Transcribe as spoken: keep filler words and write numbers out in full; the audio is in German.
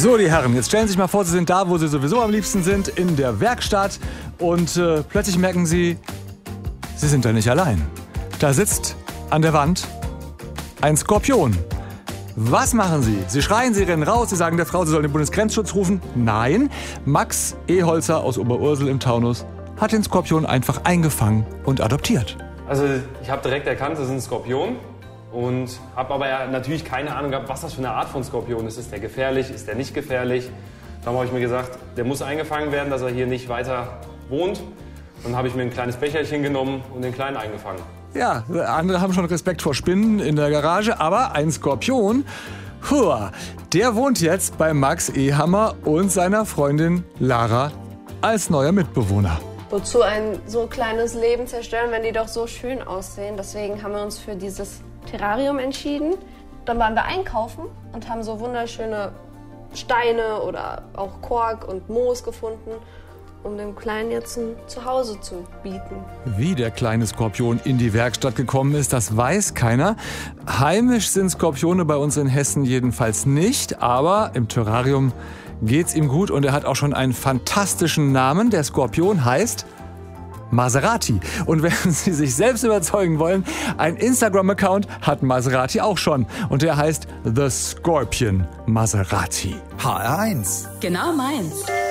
So, die Herren, jetzt stellen Sie sich mal vor, Sie sind da, wo Sie sowieso am liebsten sind, in der Werkstatt. Und äh, plötzlich merken Sie, Sie sind da nicht allein. Da sitzt an der Wand ein Skorpion. Was machen Sie? Sie schreien, Sie rennen raus, Sie sagen der Frau, sie soll den Bundesgrenzschutz rufen. Nein, Max Eholzer aus Oberursel im Taunus hat den Skorpion einfach eingefangen und adoptiert. Also ich habe direkt erkannt, das ist ein Skorpion. Und habe aber ja natürlich keine Ahnung gehabt, was das für eine Art von Skorpion ist. Ist der gefährlich, ist der nicht gefährlich? Darum habe ich mir gesagt, der muss eingefangen werden, dass er hier nicht weiter wohnt. Dann habe ich mir ein kleines Becherchen genommen und den Kleinen eingefangen. Ja, andere haben schon Respekt vor Spinnen in der Garage, aber ein Skorpion, hua, der wohnt jetzt bei Max Ehammer und seiner Freundin Lara als neuer Mitbewohner. Wozu ein so kleines Leben zerstören, wenn die doch so schön aussehen? Deswegen haben wir uns für dieses Terrarium entschieden. Dann waren wir einkaufen und haben so wunderschöne Steine oder auch Kork und Moos gefunden, um dem Kleinen jetzt ein Zuhause zu bieten. Wie der kleine Skorpion in die Werkstatt gekommen ist, das weiß keiner. Heimisch sind Skorpione bei uns in Hessen jedenfalls nicht, aber im Terrarium geht's ihm gut und er hat auch schon einen fantastischen Namen. Der Skorpion heißt Maserati. Und wenn Sie sich selbst überzeugen wollen, ein Instagram-Account hat Maserati auch schon. Und der heißt The Scorpion Maserati. H R eins. Genau meins.